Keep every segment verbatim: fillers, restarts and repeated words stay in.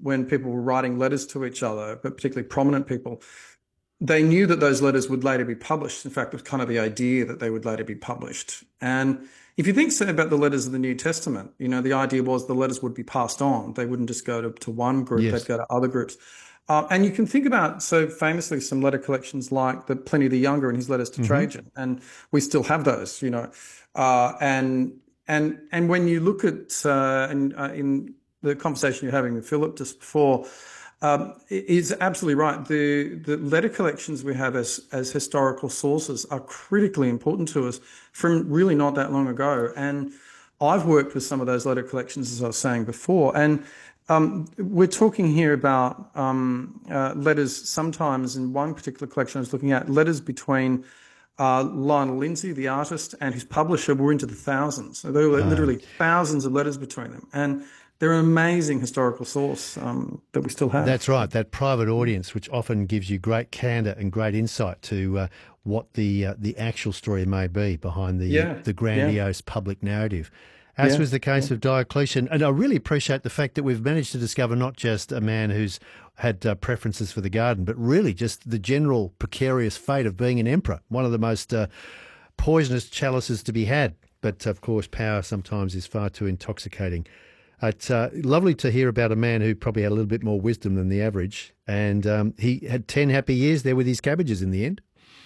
when people were writing letters to each other, but particularly prominent people, they knew that those letters would later be published. In fact, it was kind of the idea that they would later be published. And if you think, say, about the letters of the New Testament, you know, the idea was the letters would be passed on. They wouldn't just go to, to one group, Yes. they'd go to other groups. Uh, and you can think about, so famously, some letter collections like the Pliny the Younger and his letters to Mm-hmm. Trajan. And we still have those, you know. Uh, and and and when you look at, uh, and, uh, in the conversation you're having with Philip just before, Um, is absolutely right. The the letter collections we have as as historical sources are critically important to us from really not that long ago. And I've worked with some of those letter collections, as I was saying before. And um, we're talking here about um, uh, letters. Sometimes in one particular collection I was looking at, letters between uh, Lionel Lindsay, the artist, and his publisher were into the thousands. So there were literally thousands of letters between them. And they're an amazing historical source um, that we still have. That's right, that private audience, which often gives you great candour and great insight to uh, what the uh, the actual story may be behind the Yeah, the grandiose yeah. public narrative. As Yeah, was the case yeah. of Diocletian. And I really appreciate the fact that we've managed to discover not just a man who's had uh, preferences for the garden, but really just the general precarious fate of being an emperor, one of the most uh, poisonous chalices to be had. But, of course, power sometimes is far too intoxicating. It's uh, lovely to hear about a man who probably had a little bit more wisdom than the average, and um, he had ten happy years there with his cabbages in the end.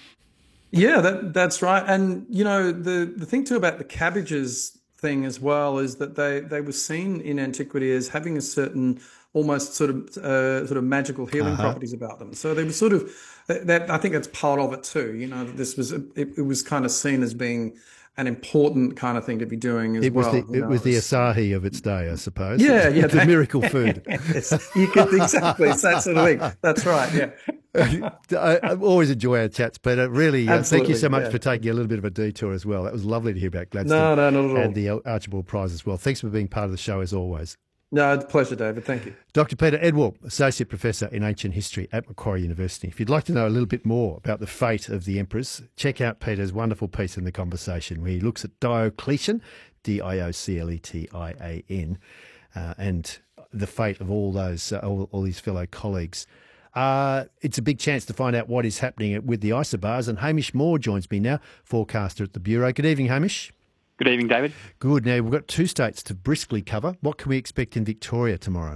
Yeah, that that's right. And you know, the the thing too about the cabbages thing as well is that they they were seen in antiquity as having a certain almost sort of uh, sort of magical healing Uh-huh. properties about them. So they were sort of that, that I think that's part of it too. You know, that this was it, it was kind of seen as being an important kind of thing to be doing as It was well. the you it know, was the it's- Asahi of its day, I suppose. Yeah, yeah, the that- miracle food. Yes, you could exactly. It's that sort of thing. That's right. Yeah. I, I always enjoy our chats, but uh, really, uh, thank you Absolutely, so much yeah. for taking a little bit of a detour as well. That was lovely to hear about Gladstone. No, no, not at all. And the Archibald Prize as well. Thanks for being part of the show as always. No, it's a pleasure, David. Thank you. Doctor Peter Edwall, Associate Professor in Ancient History at Macquarie University. If you'd like to know a little bit more about the fate of the emperors, check out Peter's wonderful piece in The Conversation where he looks at Diocletian, D I O C L E T I A N, uh, and the fate of all those, uh, all, all his fellow colleagues. Uh, it's a big chance to find out what is happening with the isobars, and Hamish Moore joins me now, forecaster at the Bureau. Good evening, Hamish. Good evening, David. Good. Now, we've got two states to briskly cover. What can we expect in Victoria tomorrow?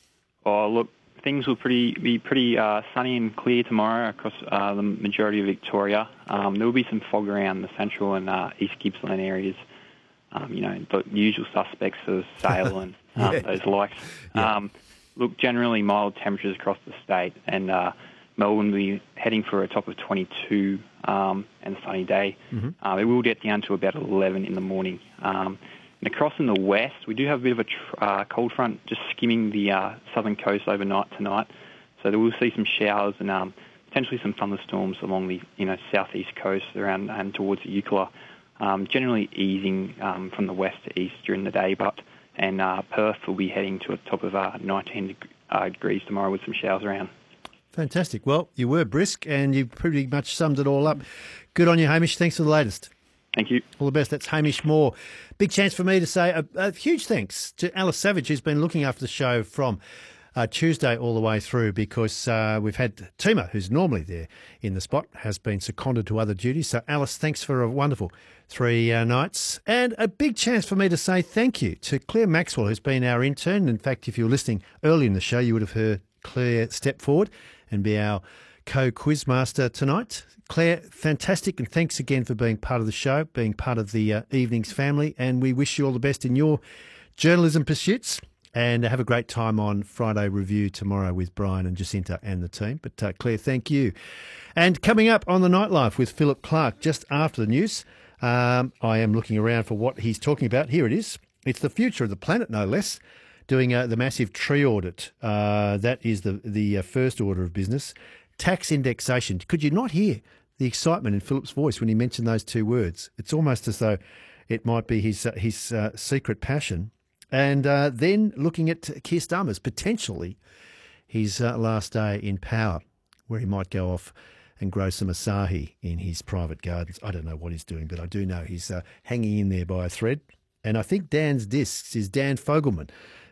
Oh, look, things will pretty be pretty uh, sunny and clear tomorrow across uh, the majority of Victoria. Um, there will be some fog around the central and uh, East Gippsland areas. Um, you know, the usual suspects of Sale and um, Yeah. those likes. Yeah. Um, look, generally mild temperatures across the state, and uh, Melbourne will be heading for a top of twenty-two um, and a sunny day. Mm-hmm. Uh, it will get down to about eleven in the morning. Um, and across in the west, we do have a bit of a tr- uh, cold front just skimming the uh, southern coast overnight tonight. So there will see some showers and um, potentially some thunderstorms along the you know southeast coast around and towards the Eucla. Um, generally easing um, from the west to east during the day, but and uh, Perth will be heading to a top of uh, nineteen deg- uh, degrees tomorrow with some showers around. Fantastic. Well, you were brisk and you pretty much summed it all up. Good on you, Hamish. Thanks for the latest. Thank you. All the best. That's Hamish Moore. Big chance for me to say a, a huge thanks to Alice Savage, who's been looking after the show from uh, Tuesday all the way through, because uh, we've had Tima, who's normally there in the spot, has been seconded to other duties. So, Alice, thanks for a wonderful three uh, nights. And a big chance for me to say thank you to Claire Maxwell, who's been our intern. In fact, if you were listening early in the show, you would have heard Claire step forward and be our co-quizmaster tonight. Claire, fantastic, and thanks again for being part of the show, being part of the uh, evening's family, and we wish you all the best in your journalism pursuits, and have a great time on Friday Review tomorrow with Brian and Jacinta and the team. But uh, Claire, thank you. And coming up on the Nightlife with Philip Clark just after the news, um, I am looking around for what he's talking about. Here it is. It's the future of the planet, no less. Doing uh, the massive tree audit. Uh, that is the the uh, first order of business. Tax indexation. Could you not hear the excitement in Philip's voice when he mentioned those two words? It's almost as though it might be his uh, his uh, secret passion. And uh, then looking at Keir Starmer's potentially his uh, last day in power, where he might go off and grow some asahi in his private gardens. I don't know what he's doing, but I do know he's uh, hanging in there by a thread. And I think Dan's Discs is Dan Fogelman,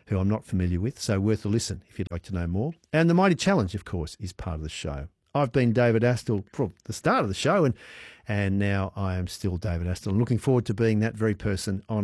who I'm not familiar with, so worth a listen if you'd like to know more. And the Mighty Challenge, of course, is part of the show. I've been David Astle from the start of the show, and and now I am still David Astle. I'm looking forward to being that very person on